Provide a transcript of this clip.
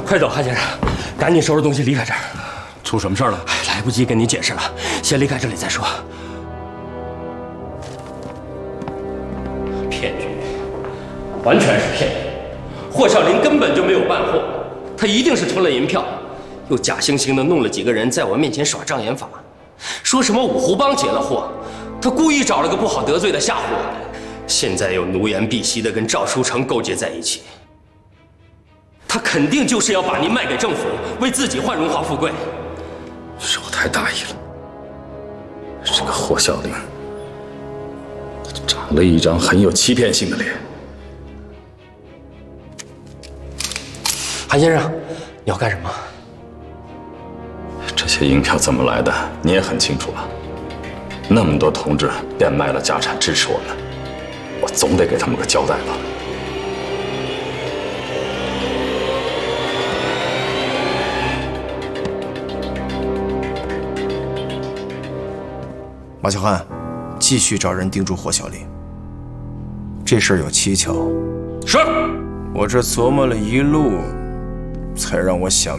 快走，韩先生，赶紧收拾东西离开这儿。 出什么事儿了？ 来不及跟你解释了，先离开这里再说。骗局，完全是骗局。霍小林根本就没有办货，他一定是存了银票，又假惺惺的弄了几个人在我面前耍障眼法，说什么五湖帮劫了货，他故意找了个不好得罪的吓唬我，现在又奴颜婢膝的跟赵书成勾结在一起。他肯定就是要把您卖给政府，为自己换荣华富贵。 是我太大意了。这个霍小玲，他长了一张很有欺骗性的脸。 韩先生，你要干什么？ 这些银票怎么来的，你也很清楚吧？那么多同志变卖了家产支持我们，我总得给他们个交代吧。 马小汉，继续找人盯住霍小林。这事儿有蹊跷。 是。 我这琢磨了一路，才让我想